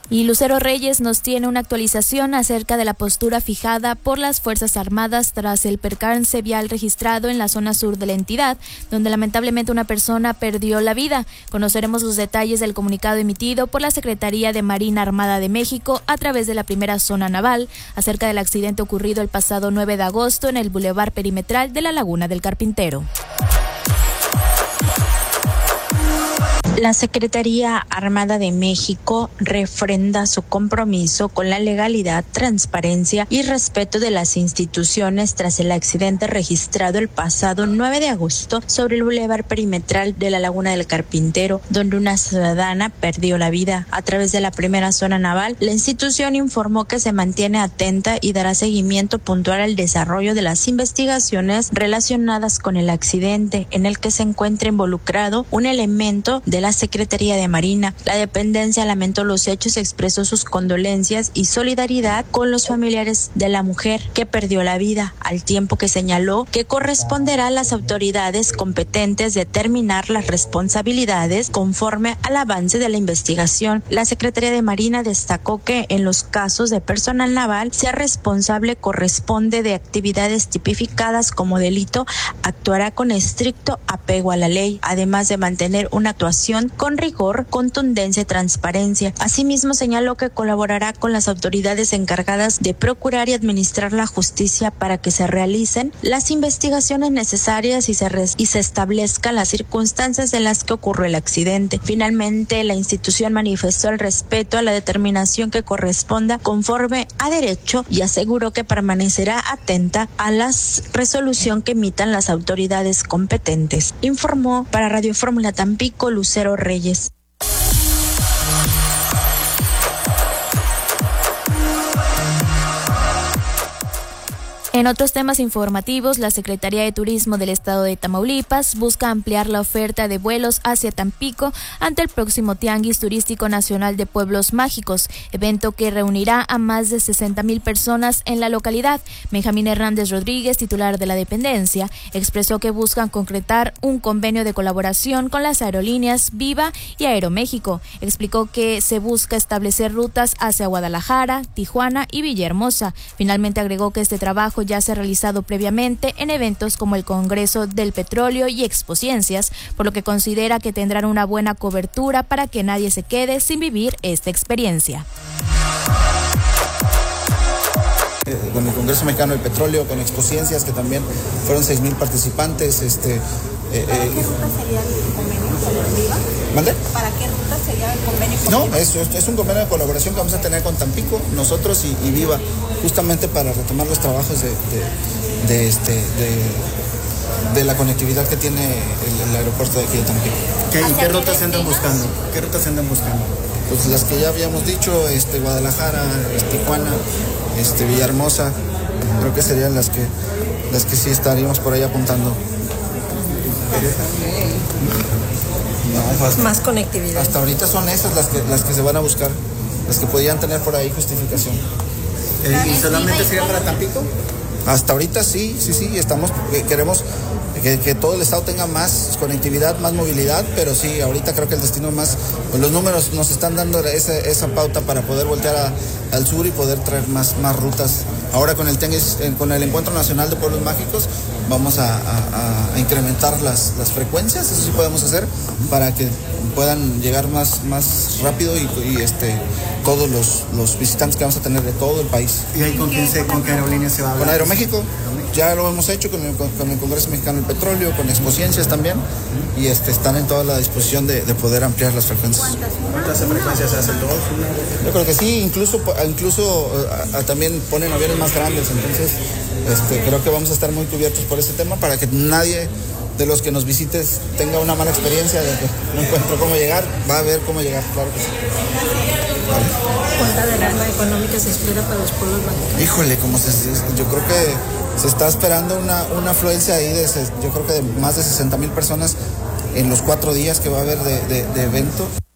Y Lucero Reyes nos tiene una actualización acerca de la postura fijada por las Fuerzas Armadas tras el percance vial registrado en la zona sur de la entidad, donde lamentablemente una persona perdió la vida. Conoceremos los detalles del comunicado emitido por la Secretaría de Marina Armada de México a través de la primera zona naval acerca del accidente ocurrido el pasado 9 de agosto en el bulevar perimetral de la Laguna del Carpintero. La Secretaría Armada de México refrenda su compromiso con la legalidad, transparencia y respeto de las instituciones tras el accidente registrado el pasado 9 de agosto sobre el bulevar perimetral de la Laguna del Carpintero, donde una ciudadana perdió la vida. A través de la primera zona naval, la institución informó que se mantiene atenta y dará seguimiento puntual al desarrollo de las investigaciones relacionadas con el accidente, en el que se encuentra involucrado un elemento de la Secretaría de Marina. La dependencia lamentó los hechos, expresó sus condolencias y solidaridad con los familiares de la mujer que perdió la vida, al tiempo que señaló que corresponderá a las autoridades competentes determinar las responsabilidades conforme al avance de la investigación. La Secretaría de Marina destacó que en los casos de personal naval, sea responsable corresponde de actividades tipificadas como delito, actuará con estricto apego a la ley, además de mantener una actuación con rigor, contundencia y transparencia. Asimismo, señaló que colaborará con las autoridades encargadas de procurar y administrar la justicia para que se realicen las investigaciones necesarias y se establezcan las circunstancias en las que ocurrió el accidente. Finalmente, la institución manifestó el respeto a la determinación que corresponda conforme a derecho y aseguró que permanecerá atenta a la resolución que emitan las autoridades competentes. Informó para Radio Fórmula Tampico, Lucero Reyes. En otros temas informativos, la Secretaría de Turismo del Estado de Tamaulipas busca ampliar la oferta de vuelos hacia Tampico ante el próximo Tianguis Turístico Nacional de Pueblos Mágicos, evento que reunirá a más de 60,000 personas en la localidad. Benjamín Hernández Rodríguez, titular de la dependencia, expresó que buscan concretar un convenio de colaboración con las aerolíneas Viva y Aeroméxico. Explicó que se busca establecer rutas hacia Guadalajara, Tijuana y Villahermosa. Finalmente agregó que este trabajo ya se ha realizado previamente en eventos como el Congreso del Petróleo y Expociencias, por lo que considera que tendrán una buena cobertura para que nadie se quede sin vivir esta experiencia. Con el Congreso Mexicano del Petróleo, con Expociencias, que también fueron 6,000 participantes. ¿Para qué ruta sería el convenio con Viva? ¿Mande? ¿Para qué ruta sería el convenio con Viva? No, es un convenio de colaboración que vamos a tener con Tampico, nosotros y Viva, justamente para retomar los trabajos de la conectividad que tiene el aeropuerto de aquí de Tampico. ¿Y qué rutas se andan buscando? Pues las que ya habíamos dicho, Guadalajara, Tijuana, Villahermosa, creo que serían las que sí estaríamos por ahí apuntando. No, más conectividad. Hasta ahorita son esas las que se van a buscar, las que podrían tener por ahí justificación. ¿Y solamente sería para Tampico? Hasta ahorita sí, queremos que todo el estado tenga más conectividad, más movilidad, pero sí, ahorita creo que el destino más, pues los números nos están dando esa pauta para poder voltear al sur y poder traer más rutas. Ahora con el Encuentro Nacional de Pueblos Mágicos vamos a incrementar las frecuencias, eso sí podemos hacer, para que puedan llegar más rápido y todos los visitantes que vamos a tener de todo el país. ¿Y ahí con qué aerolínea se va a hablar? Con Aeroméxico, ya lo hemos hecho con el Congreso Mexicano del Petróleo, con Expociencias también, y están en toda la disposición de poder ampliar las frecuencias. ¿Cuántas frecuencias se hacen? ¿2? Yo creo que sí, incluso también ponen aviones más grandes, entonces creo que vamos a estar muy cubiertos por ese tema para que nadie de los que nos visites tenga una mala experiencia de que no encuentro cómo llegar, va a ver cómo llegar, claro que sí. ¿Cuánta derrama económica se espera para los pueblos mágicos? Híjole, yo creo que se está esperando una afluencia ahí yo creo que de más de 60,000 personas en los 4 días que va a haber de evento.